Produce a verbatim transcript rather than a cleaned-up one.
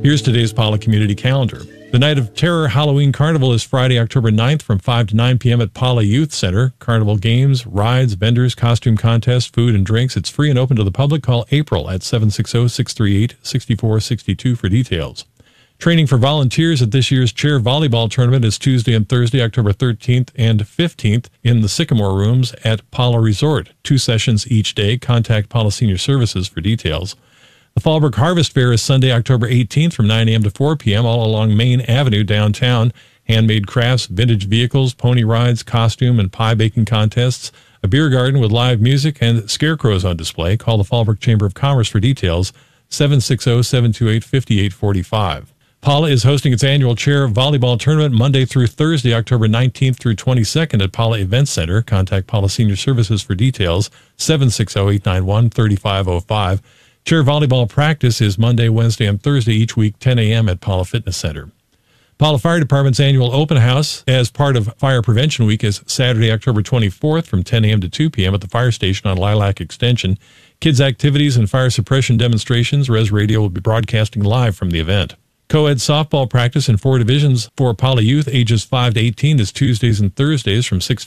Here's today's Pala Community Calendar. The Night of Terror Halloween Carnival is Friday, October ninth from five to nine p.m. at Pala Youth Center. Carnival games, rides, vendors, costume contests, food and drinks. It's free and open to the public. Call April at seven six zero, six three eight, six four six two for details. Training for volunteers at this year's chair volleyball tournament is Tuesday and Thursday, October thirteenth and fifteenth in the Sycamore Rooms at Pala Resort. Two sessions each day. Contact Pala Senior Services for details. The Fallbrook Harvest Fair is Sunday, October eighteenth from nine a.m. to four p.m. all along Main Avenue downtown. Handmade crafts, vintage vehicles, pony rides, costume and pie baking contests, a beer garden with live music, and scarecrows on display. Call the Fallbrook Chamber of Commerce for details, seven six zero, seven two eight, five eight four five. Pala is hosting its annual chair volleyball tournament Monday through Thursday, October nineteenth through twenty-second at Pala Event Center. Contact Pala Senior Services for details, seven six zero, eight nine one, three five zero five. Chair volleyball practice is Monday, Wednesday, and Thursday each week, ten a.m. at Pala Fitness Center. Pala Fire Department's annual open house as part of Fire Prevention Week is Saturday, October twenty-fourth from ten a.m. to two p.m. at the fire station on Lilac Extension. Kids' activities and fire suppression demonstrations. Res Radio will be broadcasting live from the event. Co-ed softball practice in four divisions for Pala Youth ages five to eighteen is Tuesdays and Thursdays from six